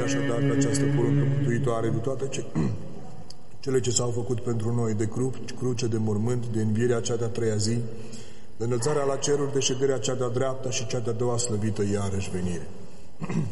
așadar pe această poruncă mântuitoare de toate cele ce s-au făcut pentru noi, de cruce, de mormânt, de învierea cea de-a treia zi, de înălțarea la ceruri, de șederea cea de-a dreapta și cea de-a doua slăvită iarăși venire.